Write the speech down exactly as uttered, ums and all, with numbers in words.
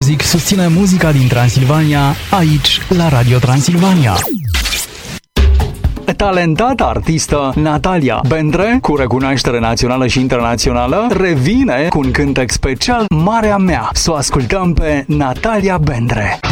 Music susține muzica din Transilvania, aici, la Radio Transilvania. Talentata artistă Natalia Bendre, cu recunoaștere națională și internațională, revine cu un cântec special, Marea Mea. Să o ascultăm pe Natalia Bendre.